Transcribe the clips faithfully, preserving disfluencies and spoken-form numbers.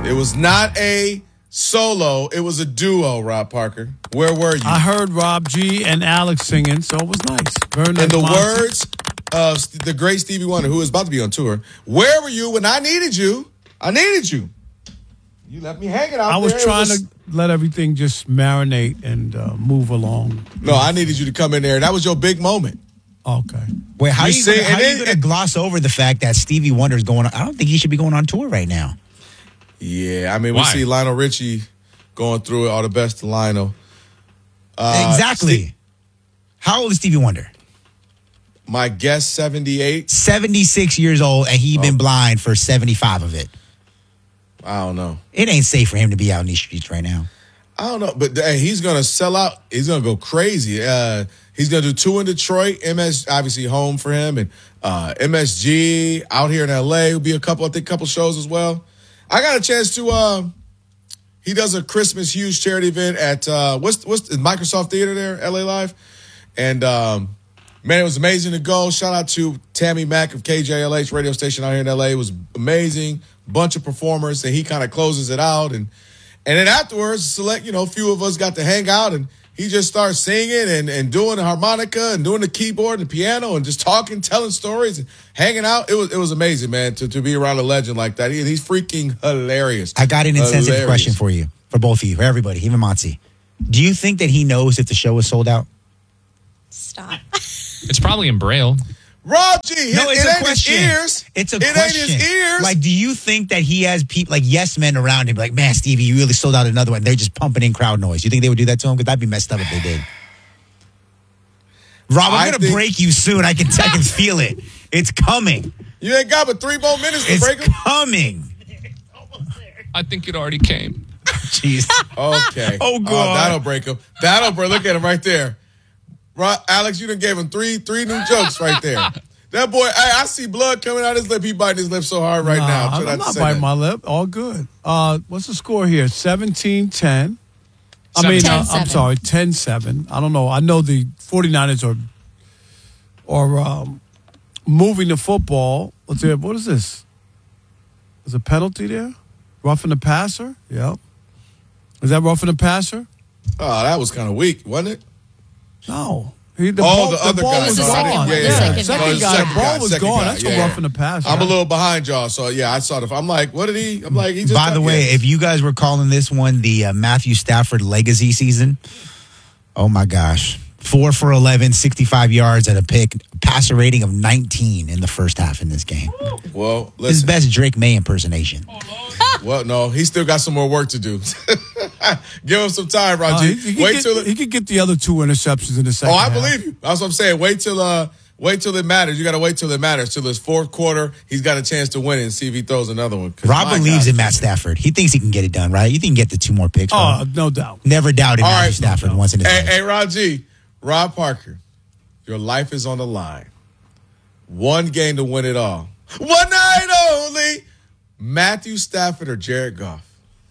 It was not a solo. It was a duo, Rob Parker. Where were you? I heard Rob G and Alex singing, so it was nice. Very nice. In the Monty. words of the great Stevie Wonder, who is about to be on tour, where were you when I needed you? I needed you. You left me hanging out I was there. trying was... to let everything just marinate and uh, move along. No, I needed you to come in there. That was your big moment. Okay. Wait, how You are you, see- gonna, how and are you it- going to gloss over the fact that Stevie Wonder is going on? I don't think he should be going on tour right now. Yeah, I mean, we Why? see Lionel Richie going through it. All the best to Lionel. Uh, exactly. Ste- How old is Stevie Wonder? my guess, seventy-eight. seventy-six years old, and he been blind for seventy-five of it. I don't know. It ain't safe for him to be out in these streets right now. I don't know, but hey, he's gonna sell out. He's gonna go crazy. Uh, he's gonna do two in Detroit. M S obviously home for him, and uh, M S G out here in L A will be a couple. I think a couple shows as well. I got a chance to. Uh, he does a Christmas huge charity event at uh, what's what's the Microsoft Theater there, L A Live, and um, man, it was amazing to go. Shout out to Tammy Mack of K J L H radio station out here in L A. It was amazing, bunch of performers, and he kind of closes it out and. And then afterwards, select, you know, a few of us got to hang out, and he just started singing and, and doing the harmonica and doing the keyboard and the piano and just talking, telling stories and hanging out. It was it was amazing, man, to, to be around a legend like that. He, he's freaking hilarious. I got an insensitive Hilarious. question for you, for both of you, for everybody, even Monty. Do you think that he knows if the show is sold out? Stop. It's probably in Braille. Rob G, it, No, it's it a ain't question. his ears. It's a it question. ain't his ears. Like, do you think that he has people like yes men around him? Like, man, Stevie, you really sold out another one. They're just pumping in crowd noise. You think they would do that to him? Because that'd be messed up if they did. Rob, I'm I gonna think- break you soon. I can, I can feel it. It's coming. you ain't got but three more minutes to It's break him. coming. I think it already came. Jeez. Okay. Oh, God. that'll break him. That'll break. Look at him right there. Ro- Alex, you done gave him three three new jokes right there. That boy, I, I see blood coming out his lip. He biting his lip so hard right Nah, now. I'm, Try I'm to not say biting that. my lip. All good. Uh, what's the score here? seventeen ten. I mean, uh, I'm ten seven. sorry, ten seven. I don't know. I know the 49ers are are um, moving the football. What's there? What is this? Is a penalty there? Roughing the passer? Yep. Is that roughing the passer? Oh, that was kind of weak, wasn't it? No. He, the Oh, ball, the other ball guy. was The gone. second one. Yeah, The yeah. second second Oh, the guy. second The ball guy, was second gone. guy, That's yeah. a roughing the passer. I'm a little behind y'all, so yeah, I saw the. I'm like, what did he? I'm like, he just. By the way, yeah. if you guys were calling this one the uh, Matthew Stafford legacy season, oh my gosh. Four for eleven, sixty-five yards at a pick, passer rating of nineteen in the first half in this game. well, His listen. best Drake May impersonation. Well, no, he still got some more work to do. Give him some time, Uh, Raji. he, he could Wait get, till. It, he could get the other two interceptions in the second oh, I half. believe you. That's what I'm saying. Wait till. uh Wait till it matters. You got to wait till it matters. Till this fourth quarter, he's got a chance to win it and see if he throws another one. 'Cause Rob my believes God. in Matt Stafford. He thinks he can get it done, right? You think he can get the two more picks? Oh, Rob? no doubt. Never doubted All Matthew right. Stafford No, no. once in his Hey, life. hey, Raji, Rob Parker, your life is on the line. One game to win it all. One night only. Matthew Stafford or Jared Goff?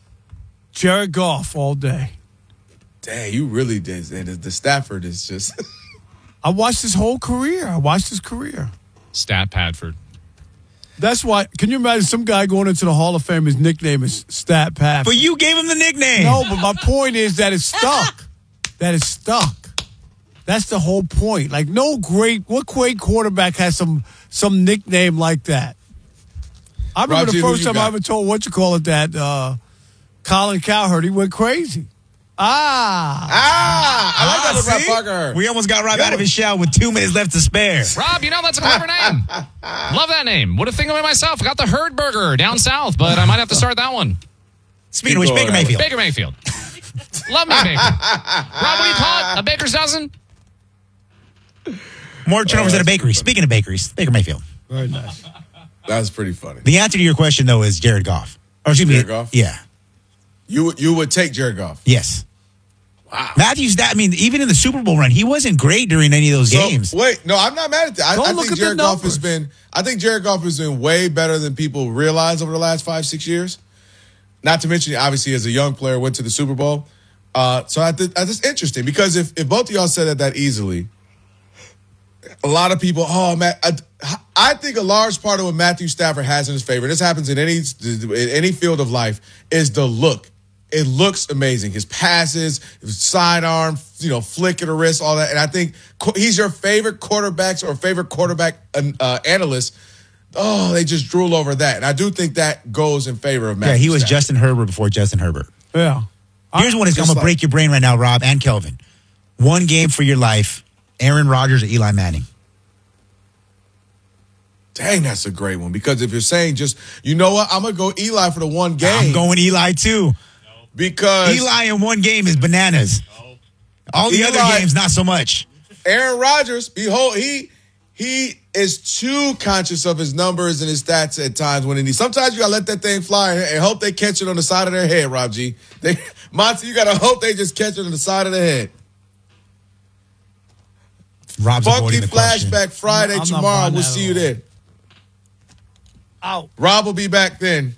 Jared Goff all day. Dang, you really did. And the Stafford is just. I watched his whole career. I watched his career. Stat Padford. That's why. Can you imagine some guy going into the Hall of Fame? His nickname is Stat Pat. But you gave him the nickname. No, but my point is that it's stuck. That it's stuck. That's the whole point. Like no great, what great quarterback has some some nickname like that? I remember Raji, the who first you time got? I ever told what you call it that uh, Colin Cowherd, he went crazy. Ah, Ah, I like Ah, that Rob see? Parker heard. We almost got Rob Yeah. out of his shell with two minutes left to spare. Rob, you know, that's a clever name. Love that name. Would have think of it myself. I got the Herd Burger down south, but I might have to start that one. Speaking of which, going, Baker Alex. Mayfield. Baker Mayfield. Love me, Baker. Rob, what do you call it? A baker's dozen? More turnovers at a bakery. Speaking of bakeries, Baker Mayfield. very nice. That's pretty funny. The answer to your question, though, is Jared Goff. Or excuse me. Jared Goff? Yeah. You would- you would take Jared Goff. Yes. Wow. Matthews, that, I mean, even in the Super Bowl run, he wasn't great during any of those So, games. wait, no, I'm not mad at that. I, Don't I look think at the Jared Goff has numbers. been. I think Jared Goff has been way better than people realize over the last five, six years. Not to mention, obviously, as a young player, went to the Super Bowl. Uh, so I think that's interesting because if if both of y'all said it that easily, a lot of people, oh, Matt, I, I think a large part of what Matthew Stafford has in his favor, and this happens in any in any field of life, is the look. It looks amazing. His passes, his sidearm, you know, flick of the wrist, all that. And I think he's your favorite quarterbacks or favorite quarterback uh, analyst. Oh, they just drool over that. And I do think that goes in favor of Matthew Yeah, he was Stafford. Justin Herbert before Justin Herbert. Yeah. Here's one that's Just going to like- break your brain right now, Rob and Kelvin. One game for your life, Aaron Rodgers or Eli Manning? Dang, that's a great one. Because if you're saying just, you know what, I'm going to go Eli for the one game. I'm going Eli, too. Because Eli in one game is bananas. All the Eli- other games, not so much. Aaron Rodgers, behold, he he is too conscious of his numbers and his stats at times when he needs. Sometimes you gotta let that thing fly and hope they catch it on the side of their head, Rob G. They, Monty, you gotta hope they just catch it on the side of the head. Rob's Funky avoiding the question. flashback Friday I'm not tomorrow. buying We'll that see at you all. then. Out. Rob will be back then.